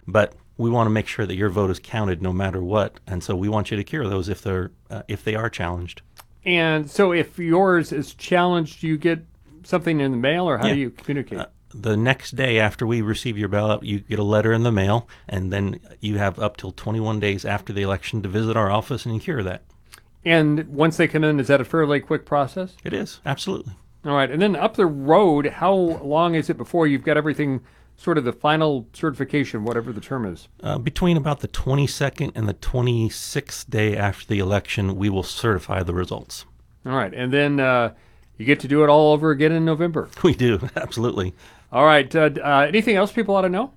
but we want to make sure that your vote is counted no matter what, and so we want you to cure those if they are challenged. And so if yours is challenged, you get something in the mail, or how do you communicate? The next day after we receive your ballot, you get a letter in the mail, and then you have up till 21 days after the election to visit our office and cure that. And once they come in, is that a fairly quick process? It is, absolutely. All right. And then up the road, how long is it before you've got everything, sort of the final certification, whatever the term is? Between about the 22nd and the 26th day after the election, we will certify the results. All right. And then you get to do it all over again in November. We do, absolutely. All right. Anything else people ought to know?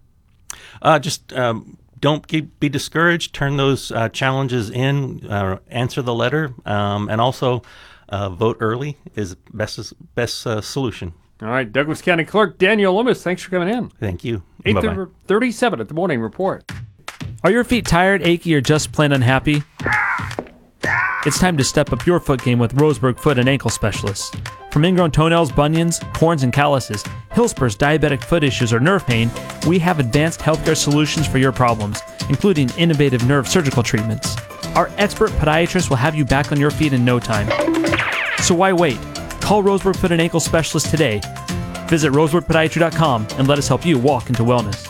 Don't be discouraged. Turn those challenges in. Answer the letter, and also vote early is best solution. All right, Douglas County Clerk Daniel Loomis, thanks for coming in. Thank you. 8:37 at the Morning Report. Are your feet tired, achy, or just plain unhappy? It's time to step up your foot game with Roseburg Foot and Ankle Specialists. From ingrown toenails, bunions, corns, and calluses, heel spurs, diabetic foot issues, or nerve pain, we have advanced healthcare solutions for your problems, including innovative nerve surgical treatments. Our expert podiatrist will have you back on your feet in no time. So why wait? Call Roseburg Foot and Ankle Specialists today. Visit roseburgpodiatry.com and let us help you walk into wellness.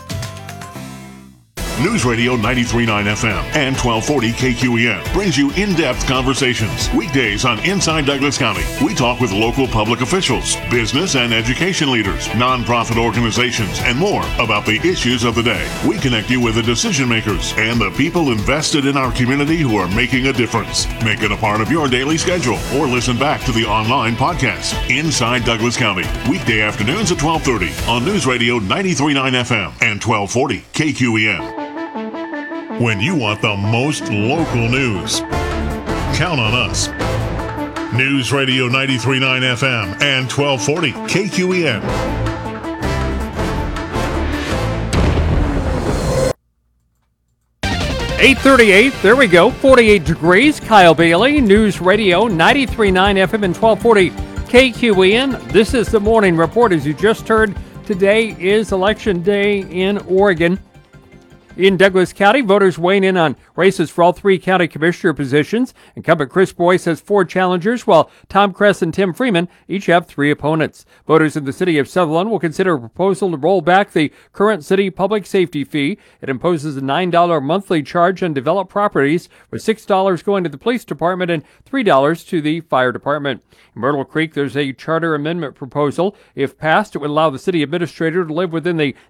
News Radio 93.9 FM and 1240 KQEN brings you in-depth conversations. Weekdays on Inside Douglas County, we talk with local public officials, business and education leaders, nonprofit organizations, and more about the issues of the day. We connect you with the decision makers and the people invested in our community who are making a difference. Make it a part of your daily schedule or listen back to the online podcast. Inside Douglas County, weekday afternoons at 12:30 on News Radio 93.9 FM and 1240 KQEN. When you want the most local news, count on us. News Radio 93.9 FM and 1240 KQEN. .838, there we go, 48 degrees. Kyle Bailey, News Radio 93.9 FM and 1240 KQEN. This is the Morning Report. As you just heard, today is Election Day in Oregon. In Douglas County, voters weighing in on races for all three county commissioner positions. Incumbent Chris Boyce has 4 challengers, while Tom Kress and Tim Freeman each have 3 opponents. Voters in the city of Sutherland will consider a proposal to roll back the current city public safety fee. It imposes a $9 monthly charge on developed properties, with $6 going to the police department and $3 to the fire department. In Myrtle Creek, there's a charter amendment proposal. If passed, it would allow the city administrator to live within the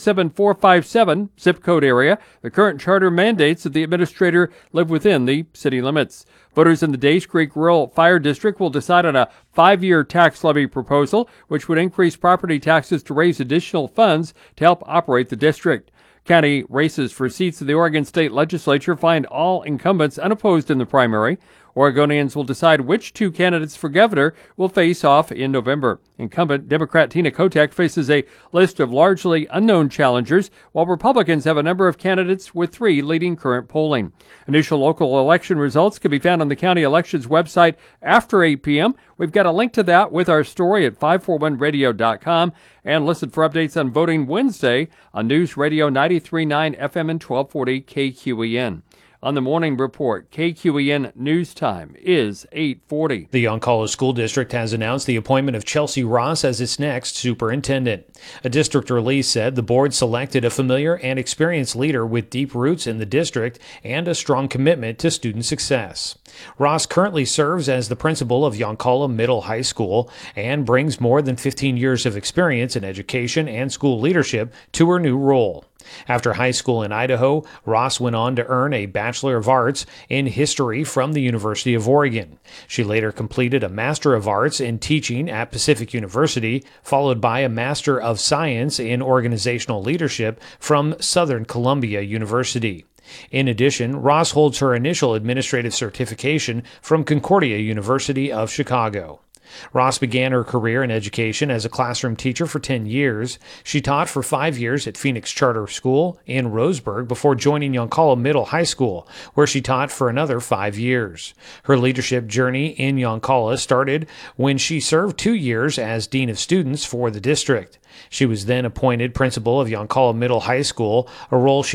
97457 zip code area. The current charter mandates that the administrator live within the city limits. Voters in the Days Creek Rural Fire District will decide on a 5-year tax levy proposal, which would increase property taxes to raise additional funds to help operate the district. County races for seats in the Oregon State Legislature find all incumbents unopposed in the primary. Oregonians will decide which 2 candidates for governor will face off in November. Incumbent Democrat Tina Kotek faces a list of largely unknown challengers, while Republicans have a number of candidates with 3 leading current polling. Initial local election results can be found on the county elections website after 8 p.m. We've got a link to that with our story at 541radio.com, and listen for updates on voting Wednesday on News Radio 93.9 FM and 1240 KQEN. On the Morning Report, KQEN News Time is 8:40. The Yoncalla School District has announced the appointment of Chelsea Ross as its next superintendent. A district release said the board selected a familiar and experienced leader with deep roots in the district and a strong commitment to student success. Ross currently serves as the principal of Yoncalla Middle High School and brings more than 15 years of experience in education and school leadership to her new role. After high school in Idaho, Ross went on to earn a Bachelor of Arts in History from the University of Oregon. She later completed a Master of Arts in Teaching at Pacific University, followed by a Master of Science in Organizational Leadership from Southern Columbia University. In addition, Ross holds her initial administrative certification from Concordia University of Chicago. Ross began her career in education as a classroom teacher for 10 years. She taught for 5 years at Phoenix Charter School in Roseburg before joining Yoncalla Middle High School, where she taught for another 5 years. Her leadership journey in Yoncalla started when she served 2 years as Dean of Students for the district. She was then appointed principal of Yoncalla Middle High School, a role she